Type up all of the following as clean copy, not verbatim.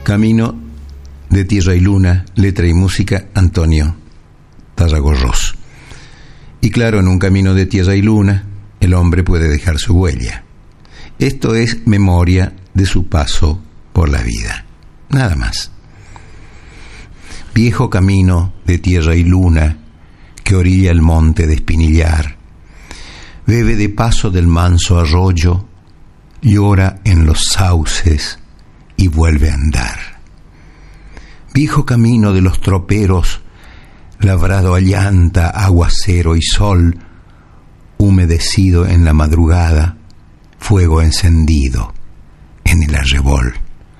Camino de Tierra y Luna, letra y música, Antonio Tarragorros. Y claro, en un camino de tierra y luna, el hombre puede dejar su huella. Esto es memoria de su paso por la vida, nada más. Viejo camino de tierra y luna, que orilla el monte de Espinillar, bebe de paso del manso arroyo, llora en los sauces y vuelve a andar. Viejo camino de los troperos, labrado a llanta, aguacero y sol, humedecido en la madrugada, fuego encendido en el arrebol.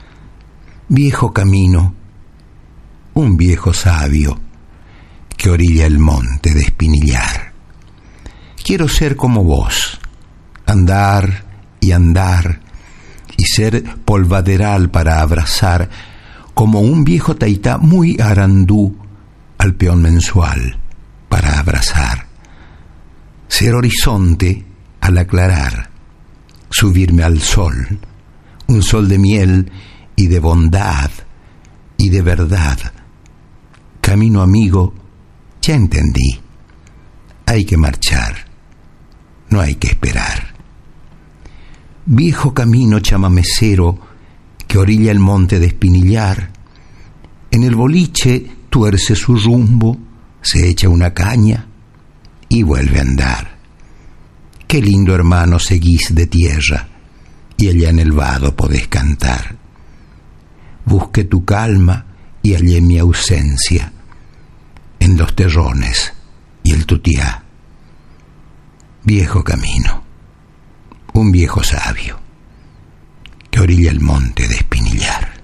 Viejo camino, un viejo sabio que orilla el monte de Espinillar. Quiero ser como vos, andar y andar, y ser polvaderal para abrazar, como un viejo taitá muy arandú, al peón mensual para abrazar. Ser horizonte al aclarar, subirme al sol, un sol de miel y de bondad y de verdad. Camino amigo, ya entendí, hay que marchar, no hay que esperar. Viejo camino chamamecero que orilla el monte de Espinillar, en el boliche tuerce su rumbo, se echa una caña y vuelve a andar. Qué lindo hermano seguís de tierra, y allá en el vado podés cantar. Busqué tu calma y hallé mi ausencia en los terrones y el tutiá. Viejo camino, un viejo sabio que orilla el monte de Espinillar.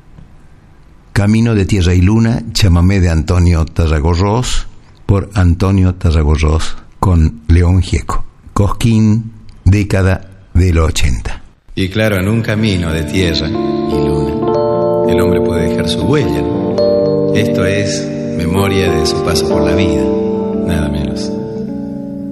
Camino de tierra y luna, chamamé de Antonio Tarragorros, por Antonio Tarragorros con León Gieco. Cosquín, década de los 80. Y claro, en un camino de tierra y luna, el hombre puede dejar su huella. Esto es memoria de su paso por la vida, nada menos.